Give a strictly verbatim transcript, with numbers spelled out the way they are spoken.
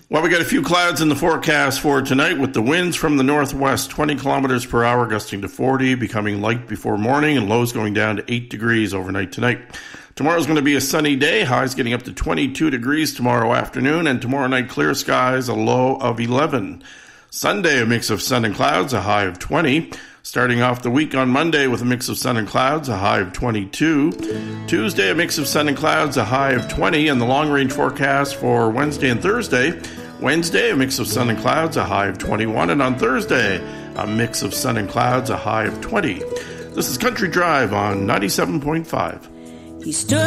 Well, we got a few clouds in the forecast for tonight with the winds from the northwest, twenty kilometers per hour, gusting to forty, becoming light before morning, and lows going down to eight degrees overnight tonight. Tomorrow's going to be a sunny day, highs getting up to twenty-two degrees tomorrow afternoon, and tomorrow night clear skies, a low of eleven. Sunday, a mix of sun and clouds, a high of twenty. Starting off the week on Monday with a mix of sun and clouds, a high of twenty-two. Tuesday, a mix of sun and clouds, a high of twenty. And the long-range forecast for Wednesday and Thursday, Wednesday, a mix of sun and clouds, a high of twenty-one. And on Thursday, a mix of sun and clouds, a high of twenty. This is Country Drive on ninety-seven point five. He stood